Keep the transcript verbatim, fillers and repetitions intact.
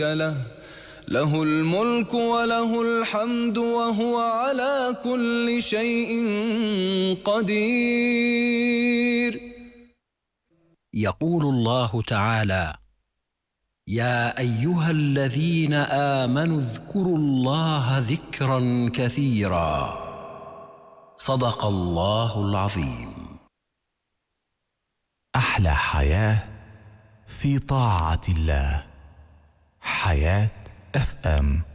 له له الملك وله الحمد وهو على كل شيء قدير. يقول الله تعالى: يا أيها الذين آمنوا اذكروا الله ذكرا كثيرا. صدق الله العظيم. أحلى حياة في طاعة الله. حياة اف ام.